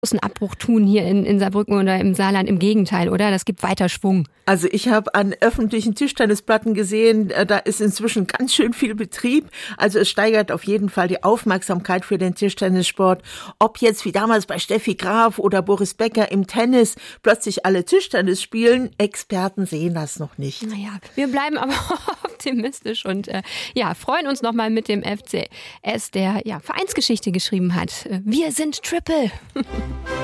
großen Abbruch tun hier in Saarbrücken oder im Saarland. Im Gegenteil, oder? Das gibt weiter Schwung. Also ich habe an öffentlichen Tischtennisplatten gesehen, da ist inzwischen ganz schön viel Betrieb. Also es steigert auf jeden Fall die Aufmerksamkeit für den Tischtennissport. Ob jetzt wie damals bei Steffi Graf oder Boris Becker im Tennis plötzlich alle Tischtennis spielen, Experten sehen das noch nicht. Naja, wir bleiben aber optimistisch und freuen uns nochmal mit dem FCS, der Vereinsgeschichte geschrieben hat. Wir sind Triple.